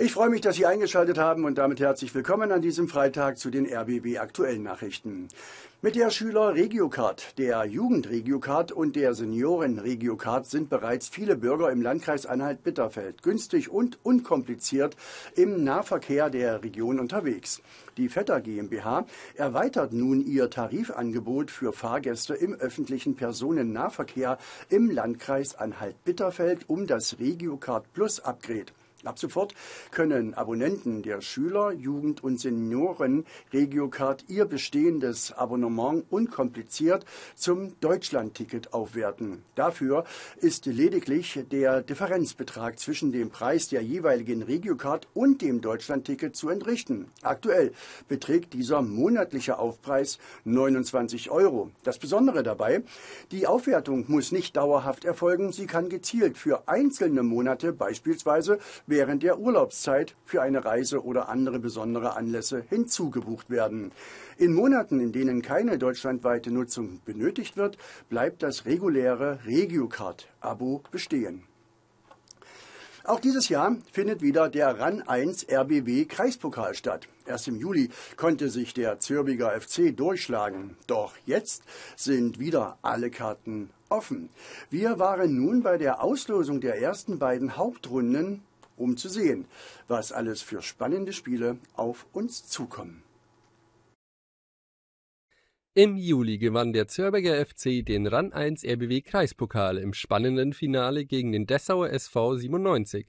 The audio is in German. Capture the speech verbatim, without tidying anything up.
Ich freue mich, dass Sie eingeschaltet haben und damit herzlich willkommen an diesem Freitag zu den R B W aktuellen Nachrichten. Mit der Schüler-Regiocard, der Jugend-Regiocard und der Senioren-Regiocard sind bereits viele Bürger im Landkreis Anhalt-Bitterfeld günstig und unkompliziert im Nahverkehr der Region unterwegs. Die Vetter GmbH erweitert nun ihr Tarifangebot für Fahrgäste im öffentlichen Personennahverkehr im Landkreis Anhalt-Bitterfeld um das Regiocard Plus Upgrade. Ab sofort können Abonnenten der Schüler-, Jugend- und Senioren-Regiocard ihr bestehendes Abonnement unkompliziert zum Deutschlandticket aufwerten. Dafür ist lediglich der Differenzbetrag zwischen dem Preis der jeweiligen Regiocard und dem Deutschlandticket zu entrichten. Aktuell beträgt dieser monatliche Aufpreis neunundzwanzig Euro. Das Besondere dabei: Die Aufwertung muss nicht dauerhaft erfolgen, sie kann gezielt für einzelne Monate, beispielsweise während der Urlaubszeit, für eine Reise oder andere besondere Anlässe hinzugebucht werden. In Monaten, in denen keine deutschlandweite Nutzung benötigt wird, bleibt das reguläre Regiocard-Abo bestehen. Auch dieses Jahr findet wieder der RAN eins R B W Kreispokal statt. Erst im Juli konnte sich der Zürbiger F C durchschlagen. Doch jetzt sind wieder alle Karten offen. Wir waren nun bei der Auslosung der ersten beiden Hauptrunden, um zu sehen, was alles für spannende Spiele auf uns zukommen. Im Juli gewann der Zürbiger F C den RAN eins R B W Kreispokal im spannenden Finale gegen den Dessauer S V siebenundneunzig.